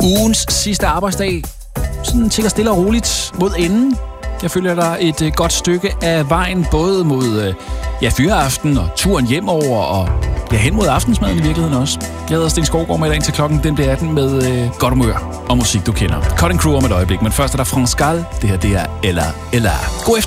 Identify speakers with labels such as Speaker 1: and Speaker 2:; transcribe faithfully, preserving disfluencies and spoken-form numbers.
Speaker 1: Ugens sidste arbejdsdag, sådan tigger stille og roligt mod enden. Jeg følger dig et uh, godt stykke af vejen, både mod uh, ja, fyreaften og turen hjem over, og ja, hen mod aftensmaden i virkeligheden også. Jeg hedder Sten Skovgaard med i dag til klokken den bliver atten med uh, godt humør og musik, du kender. Cutting Crew om et øjeblik, men først er der France Gall. Det her, det er Ella Ella. God efter